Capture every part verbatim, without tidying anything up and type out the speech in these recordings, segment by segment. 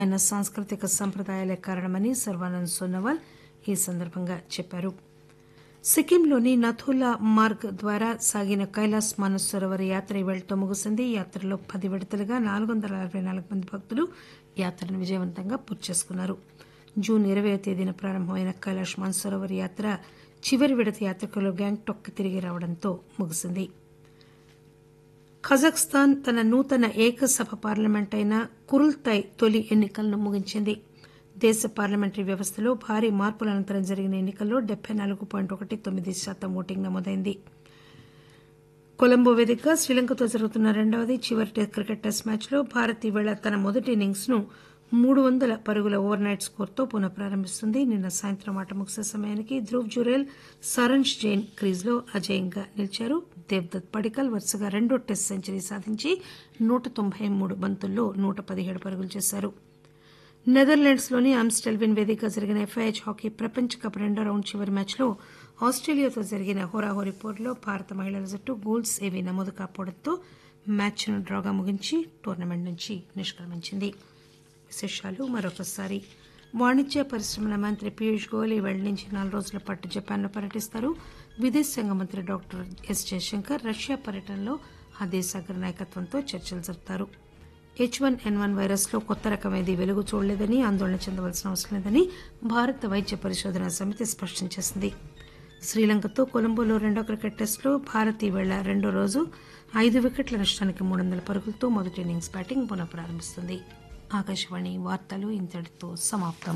ఆయన సాంస్కృతిక సంప్రదాయాలే కారణమని సర్వానంద్ సోనోవాల్ ఈ సందర్భంగా చెప్పారు. సిక్కింలోని నథులా మార్గ్ ద్వారా సాగిన కైలాస్ మానసరోవర్ యాత్ర ఇవాళతో ముగిసింది. ఈ యాత్రలో పది విడతలుగా నాలుగు వందల అరవై నాలుగు మంది భక్తులు యాత్రను విజయవంతంగా పూర్తి చేసుకున్నారు. జూన్ ఇరవైవ తేదీన ప్రారంభమైన కైలాష్ మానసరోవర్ యాత్ర చివరి విడత యాత్రికులు గ్యాంగ్టాక్ కి తిరిగి రావడంతో ముగిసింది. కజాఖ్స్తాన్ తన నూతన ఏకసభ పార్లమెంట్ అయిన కురుల్తాయ్ తొలి ఎన్నికలను ముగించింది. దేశ పార్లమెంటరీ వ్యవస్థలో భారీ మార్పుల అనంతరం జరిగిన ఎన్నికల్లో డెబ్బై నాలుగు పాయింట్ ఒకటి తొమ్మిది శాతం ఓటింగ్ నమోదైంది. కొలంబో వేదికగా శ్రీలంకతో జరుగుతున్న రెండవది చివరి క్రికెట్ టెస్ట్ మ్యాచ్లో భారత్ ఈవేళ తన మొదటి ఇన్నింగ్స్ ను మూడు వందల పరుగుల ఓవర్ నైట్ స్కోరుతో పునః ప్రారంభిస్తుంది. నిన్న సాయంత్రం ఆట ముగిసే సమయానికి ధ్రువ్ జురేల్, సరంజ్ జైన్ క్రీజులో అజేయంగా నిలిచారు. దేవ్దత్ పడికల్ వరుసగా రెండో టెస్ట్ సెంచరీ సాధించి నూట తొంభై మూడు బంతుల్లో నూట పదిహేడు పరుగులు చేశారు. నెదర్లాండ్స్ లోని ఆమ్స్టెల్విన్ వేదికగా జరిగిన ఎఫ్ఐహెచ్ హాకీ ప్రపంచ కప్ రెండో రౌండ్ చివరి మ్యాచ్లో ఆస్ట్రేలియాతో జరిగిన హోరాహోరీ పోరులో భారత మహిళల జట్టు గోల్స్ ఏవీ నమోదు కాకపోవడంతో మ్యాచ్ను డ్రాగా ముగించి టోర్నమెంట్ నుంచి నిష్క్రమించింది. విశేషాలు మరొకసారి. వాణిజ్య పరిశ్రమల మంత్రి పీయూష్ గోయల్ ఈవేళ నుంచి నాలుగు రోజుల పాటు జపాన్లో పర్యటిస్తారు. విదేశాంగ మంత్రి డాక్టర్ ఎస్ జయశంకర్ రష్యా పర్యటనలో ఆ దేశ అగ్ర నాయకత్వంతో చర్చలు జరుపుతారు. హెచ్ వన్ ఎన్ వన్ వైరస్ లో కొత్త రకం ఏదీ వెలుగు చూడలేదని, ఆందోళన చెందవలసిన అవసరం లేదని భారత వైద్య పరిశోధనా సమితి స్పష్టం చేసింది. శ్రీలంకతో కొలంబోలో రెండో క్రికెట్ టెస్టులో భారత్ ఈవేళ రెండో రోజు ఐదు వికెట్ల నష్టానికి మూడు వందల పరుగులతో మొదటి ఇన్నింగ్స్ బ్యాటింగ్ పునః ప్రారంభిస్తుంది. ఆకాశవాణి వార్తలు ఇంతటితో సమాప్తం.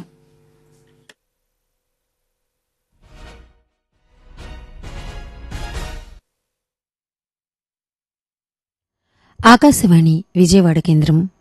ఆకాశవాణి విజయవాడ కేంద్రం